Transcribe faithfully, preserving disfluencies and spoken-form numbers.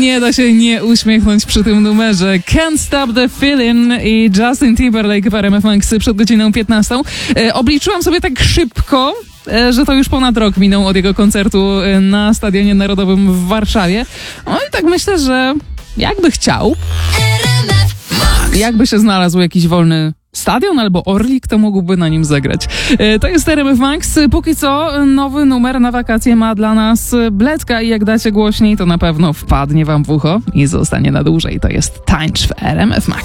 Nie da się nie uśmiechnąć przy tym numerze. Can't Stop the Feeling i Justin Timberlake w R M F Max przed godziną piętnastą. E, obliczyłam sobie tak szybko, e, że to już ponad rok minął od jego koncertu na Stadionie Narodowym w Warszawie. No i tak myślę, że jakby chciał, jakby się znalazł jakiś wolny stadion albo Orlik, to mógłby na nim zagrać. To jest R M F Max. Póki co nowy numer na wakacje ma dla nas Bledka i jak dacie głośniej, to na pewno wpadnie wam w ucho i zostanie na dłużej. To jest Tańcz w R M F Max.